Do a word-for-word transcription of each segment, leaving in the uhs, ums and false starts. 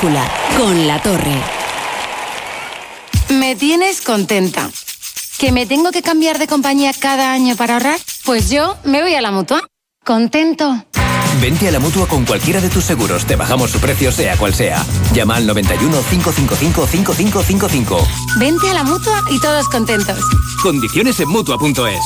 Brújula, con La Torre. Me tienes contenta. ¿Que me tengo que cambiar de compañía cada año para ahorrar? Pues yo me voy a la Mutua. Contento. Vente a la Mutua con cualquiera de tus seguros. Te bajamos su precio, sea cual sea. Llama al noventa y uno, cincuenta y cinco, cincuenta y cinco cincuenta y cinco. Vente a la Mutua y todos contentos. Condiciones en Mutua punto es.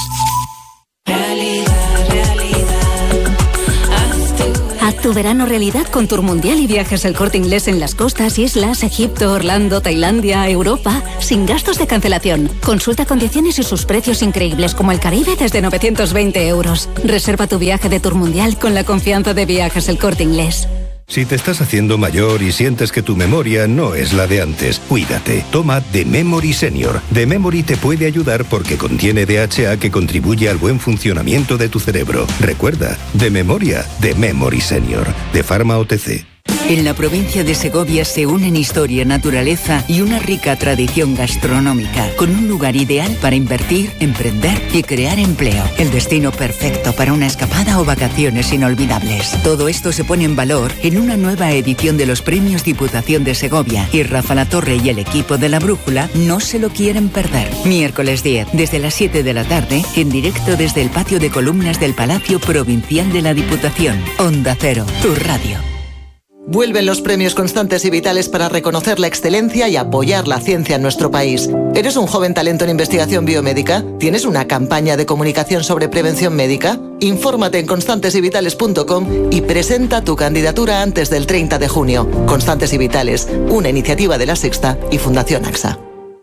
Haz tu verano realidad con Tour Mundial y Viajes El Corte Inglés en las costas, islas, Egipto, Orlando, Tailandia, Europa, sin gastos de cancelación. Consulta condiciones y sus precios increíbles como el Caribe desde novecientos veinte euros. Reserva tu viaje de Tour Mundial con la confianza de Viajes El Corte Inglés. Si te estás haciendo mayor y sientes que tu memoria no es la de antes, cuídate. Toma The Memory Senior. The Memory te puede ayudar porque contiene D H A que contribuye al buen funcionamiento de tu cerebro. Recuerda, de memoria, The Memory Senior. De Pharma O T C. En la provincia de Segovia se unen historia, naturaleza y una rica tradición gastronómica, con un lugar ideal para invertir, emprender y crear empleo. El destino perfecto para una escapada o vacaciones inolvidables. Todo esto se pone en valor en una nueva edición de los Premios Diputación de Segovia, y Rafa Latorre y el equipo de La Brújula no se lo quieren perder. Miércoles diez, desde las siete de la tarde, en directo desde el patio de columnas del Palacio Provincial de la Diputación. Onda Cero, tu radio. Vuelven los premios Constantes y Vitales para reconocer la excelencia y apoyar la ciencia en nuestro país. ¿Eres un joven talento en investigación biomédica? ¿Tienes una campaña de comunicación sobre prevención médica? Infórmate en constantes y vitales punto com y presenta tu candidatura antes del treinta de junio. Constantes y Vitales, una iniciativa de La Sexta y Fundación AXA.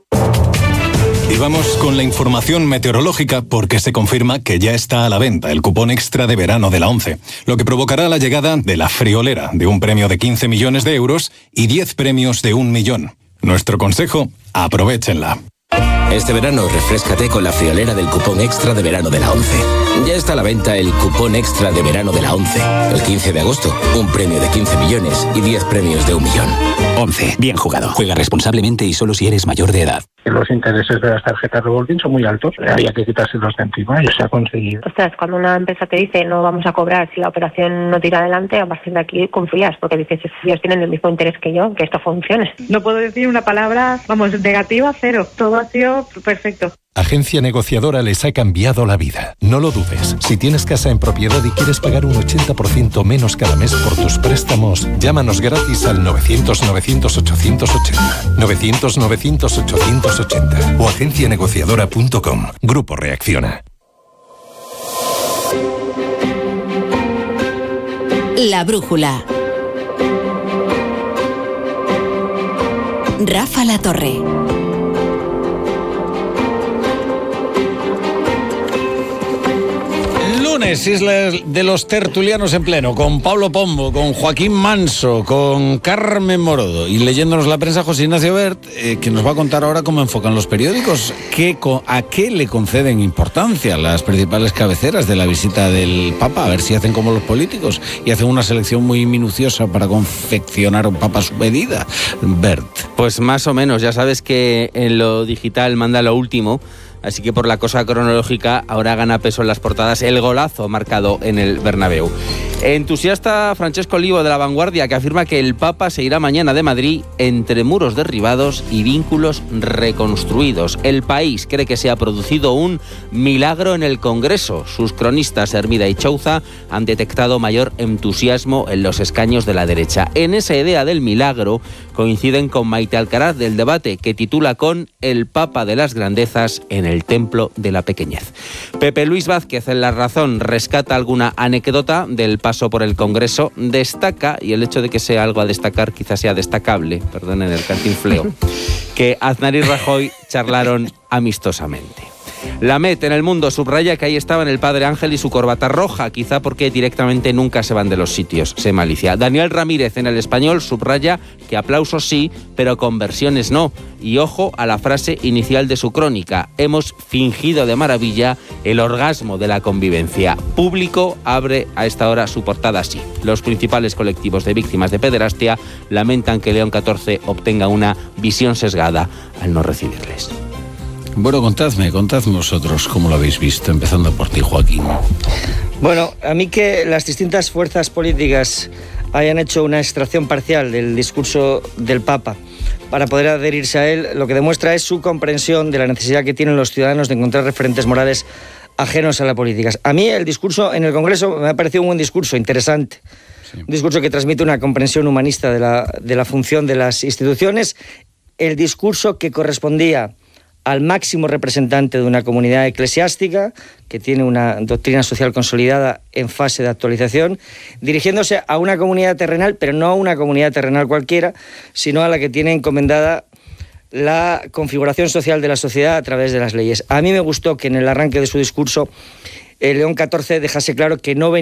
Y vamos con la información meteorológica porque se confirma que ya está a la venta el cupón extra de verano de la ONCE, lo que provocará la llegada de la friolera de un premio de quince millones de euros y diez premios de un millón. Nuestro consejo, aprovéchenla. Este verano refréscate con la friolera del cupón extra de verano de la ONCE. Ya está a la venta el cupón extra de verano de la ONCE. El quince de agosto, un premio de quince millones y diez premios de un millón. ONCE, bien jugado. Juega responsablemente y solo si eres mayor de edad. Los intereses de las tarjetas revolving son muy altos. Había que quitárselos de encima y se ha conseguido. Ostras, cuando una empresa te dice no vamos a cobrar si la operación no tira adelante, a partir de aquí confías, porque dices, ellos tienen el mismo interés que yo, que esto funcione. No puedo decir una palabra, vamos, negativa, cero. Todo ha sido perfecto. Agencia Negociadora les ha cambiado la vida. No lo dudes. Si tienes casa en propiedad y quieres pagar un ochenta por ciento menos cada mes por tus préstamos, llámanos gratis al novecientos, novecientos, ochocientos ochenta. novecientos, novecientos, ochocientos ochenta. O agencia negociadora punto com. Grupo Reacciona. La Brújula. Rafa Latorre. Lunes, Isla de los Tertulianos en pleno, con Pablo Pombo, con Joaquín Manso, con Carmen Morodo y leyéndonos la prensa José Ignacio Bert, eh, que nos va a contar ahora cómo enfocan los periódicos, qué, a qué le conceden importancia las principales cabeceras de la visita del Papa, a ver si hacen como los políticos y hacen una selección muy minuciosa para confeccionar un Papa a su medida. Bert. Pues más o menos, ya sabes que en lo digital manda lo último. Así que por la cosa cronológica ahora gana peso en las portadas el golazo marcado en el Bernabéu. Entusiasta Francesco Olivo de La Vanguardia, que afirma que el Papa se irá mañana de Madrid entre muros derribados y vínculos reconstruidos. El País cree que se ha producido un milagro en el Congreso. Sus cronistas Hermida y Chouza han detectado mayor entusiasmo en los escaños de la derecha. En esa idea del milagro coinciden con Maite Alcaraz del Debate, que titula con El Papa de las Grandezas en el Templo de la Pequeñez. Pepe Luis Vázquez en La Razón rescata alguna anécdota del paso por el Congreso, destaca, y el hecho de que sea algo a destacar quizás sea destacable, perdonen el cantinfleo, que Aznar y Rajoy charlaron amistosamente. La Met en El Mundo subraya que ahí estaban el padre Ángel y su corbata roja, quizá porque directamente nunca se van de los sitios, se malicia. Daniel Ramírez en El Español subraya que aplausos sí, pero conversiones no. Y ojo a la frase inicial de su crónica: hemos fingido de maravilla el orgasmo de la convivencia. Público abre a esta hora su portada así. Los principales colectivos de víctimas de pederastia lamentan que León catorce obtenga una visión sesgada al no recibirles. Bueno, contadme, contadme vosotros cómo lo habéis visto, empezando por ti, Joaquín. Bueno, a mí que las distintas fuerzas políticas hayan hecho una extracción parcial del discurso del Papa para poder adherirse a él, lo que demuestra es su comprensión de la necesidad que tienen los ciudadanos de encontrar referentes morales ajenos a la política. A mí el discurso en el Congreso me ha parecido un buen discurso, interesante. Sí. Un discurso que transmite una comprensión humanista de la, de la función de las instituciones. El discurso que correspondía al máximo representante de una comunidad eclesiástica que tiene una doctrina social consolidada en fase de actualización, dirigiéndose a una comunidad terrenal, pero no a una comunidad terrenal cualquiera, sino a la que tiene encomendada la configuración social de la sociedad a través de las leyes. A mí me gustó que en el arranque de su discurso eh, León catorce dejase claro que no venía